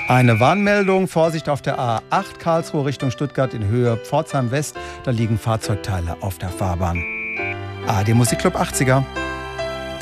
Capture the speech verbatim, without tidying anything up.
Eine Warnmeldung, Vorsicht auf der A acht Karlsruhe Richtung Stuttgart in Höhe Pforzheim West. Da liegen Fahrzeugteile auf der Fahrbahn. A R D Musikclub achtziger.